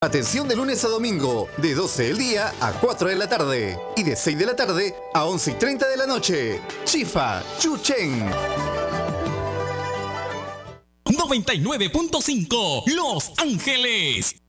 Atención de lunes a domingo, de 12 del día a 4 de la tarde y de 6 de la tarde a 11:30 de la noche. Chifa Chuchen. 99.5 Los Ángeles.